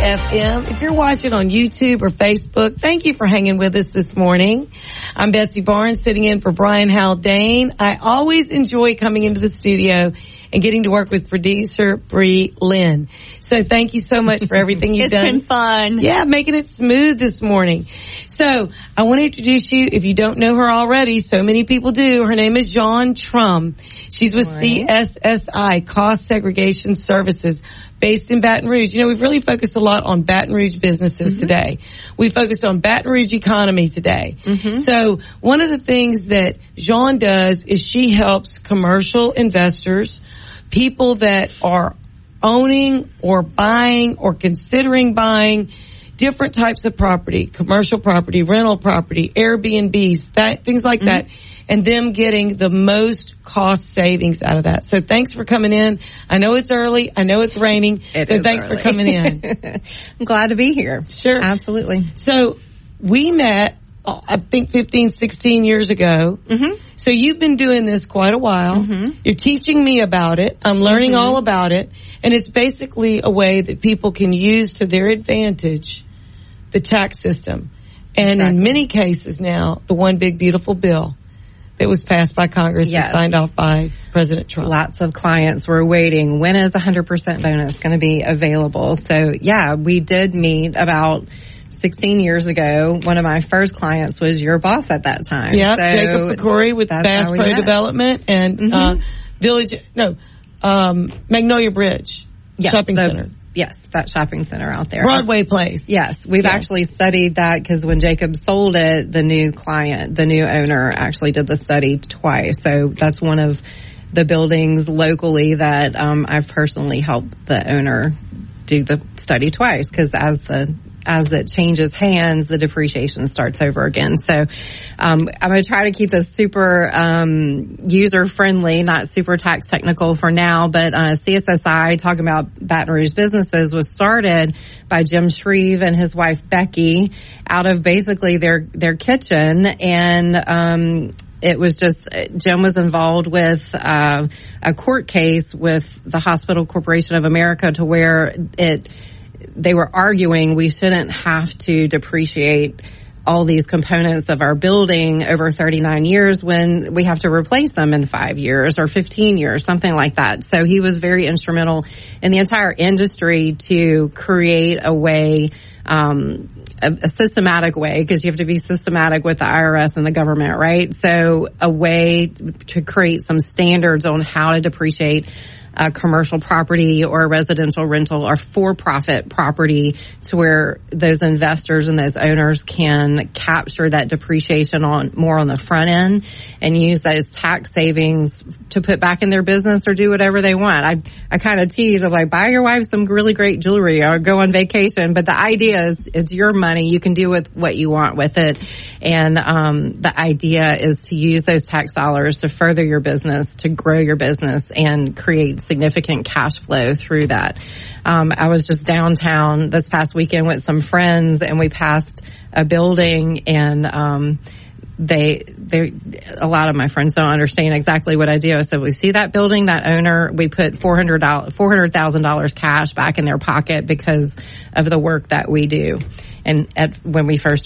FM. If you're watching on YouTube or Facebook, thank you for hanging with us this morning. I'm Betsy Barnes, sitting in for Brian Haldane. I always enjoy coming into the studio and getting to work with producer Bree Lynn. So thank you so much for everything you've done. It's been fun. Yeah, making it smooth this morning. So I want to introduce you, if you don't know her already, so many people do. Her name is Jean Trum. She's with CSSI, Cost Segregation Services, based in Baton Rouge. You know, we've really focused a lot on Baton Rouge businesses today. We focused on Baton Rouge economy today. So one of the things that Jean does is she helps commercial investors, people that are owning or buying or considering buying different types of property, commercial property, rental property, Airbnbs, things like that, and them getting the most cost savings out of that. So thanks for coming in. I know it's early. I know it's raining. So thanks for coming in. I'm glad to be here. Sure. Absolutely. So we met, I think 15, 16 years ago. So you've been doing this quite a while. You're teaching me about it. I'm learning all about it. And it's basically a way that people can use to their advantage the tax system. And in many cases now, the one big beautiful bill that was passed by Congress and signed off by President Trump. Lots of clients were waiting. When is the 100% bonus going to be available? So yeah, we did meet about 16 years ago. One of my first clients was your boss at that time. Yeah, so Jacob Pecori with Bass Pro Development and Magnolia Bridge Shopping Center. Yes, that shopping center out there. Broadway Place. Yes, we've actually studied that because when Jacob sold it, the new owner actually did the study twice. So that's one of the buildings locally that I've personally helped the owner do the study twice, because as it changes hands, the depreciation starts over again. So I'm going to try to keep this super user-friendly, not super tax technical for now. But CSSI, talking about Baton Rouge businesses, was started by Jim Shreve and his wife Becky out of basically their kitchen. And it was just, Jim was involved with a court case with the Hospital Corporation of America to where they were arguing we shouldn't have to depreciate all these components of our building over 39 years when we have to replace them in 5 years or 15 years, something like that. So he was very instrumental in the entire industry to create a way, a systematic way, because you have to be systematic with the IRS and the government, right? So a way to create some standards on how to depreciate a commercial property or a residential rental or for-profit property, to where those investors and those owners can capture that depreciation more on the front end and use those tax savings to put back in their business or do whatever they want. I kind of tease, I'm like, buy your wife some really great jewelry or go on vacation. But the idea is it's your money. You can do with what you want with it. And the idea is to use those tax dollars to further your business, to grow your business, and create significant cash flow through that. I was just downtown this past weekend with some friends, and we passed a building, and a lot of my friends don't understand exactly what I do. So we see that building, that owner, we put $400,000 cash back in their pocket because of the work that we do. And when we first